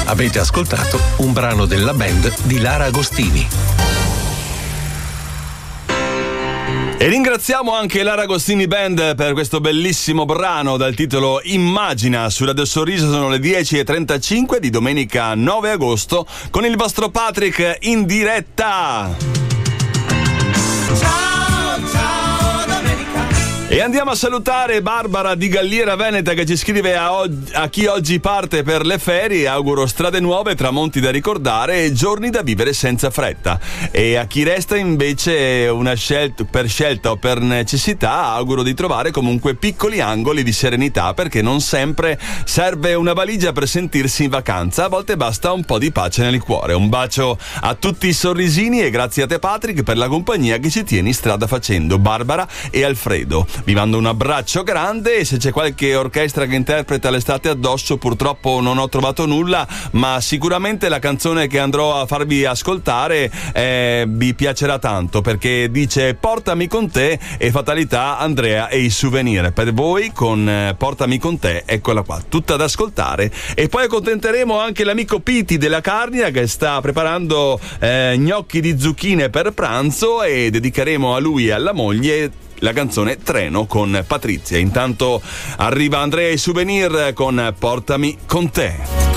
Avete ascoltato un brano della band di Lara Agostini. E ringraziamo anche Lara Agostini Band per questo bellissimo brano dal titolo Immagina. Su Radio Sorriso sono le 10:35 di domenica 9 agosto con il vostro Patrick in diretta. E andiamo a salutare Barbara di Galliera Veneta che ci scrive a chi oggi parte per le ferie. Auguro strade nuove, tramonti da ricordare e giorni da vivere senza fretta. E a chi resta invece per scelta o per necessità auguro di trovare comunque piccoli angoli di serenità, perché non sempre serve una valigia per sentirsi in vacanza, a volte basta un po' di pace nel cuore. Un bacio a tutti i sorrisini e grazie a te Patrick per la compagnia che ci tieni in strada facendo. Barbara e Alfredo. Vi mando un abbraccio grande e se c'è qualche orchestra che interpreta l'estate addosso purtroppo non ho trovato nulla, ma sicuramente la canzone che andrò a farvi ascoltare vi piacerà tanto, perché dice Portami con te e Fatalità, Andrea e i Souvenir. Per voi con Portami con te, eccola qua, tutta da ascoltare. E poi accontenteremo anche l'amico Piti della Carnia che sta preparando gnocchi di zucchine per pranzo e dedicheremo a lui e alla moglie la canzone Treno con Patrizia. Intanto arriva Andrea e i Souvenir con Portami con te.